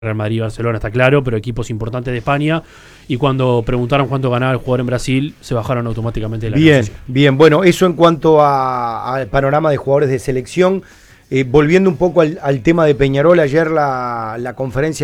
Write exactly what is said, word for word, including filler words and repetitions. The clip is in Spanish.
Real Madrid y Barcelona, está claro, pero equipos importantes de España. Y cuando preguntaron cuánto ganaba el jugador en Brasil, se bajaron automáticamente de la Bien, negociación. bien. Bueno, eso en cuanto a- al panorama de jugadores de selección. Eh, volviendo un poco al, al tema de Peñarol, ayer la, la conferencia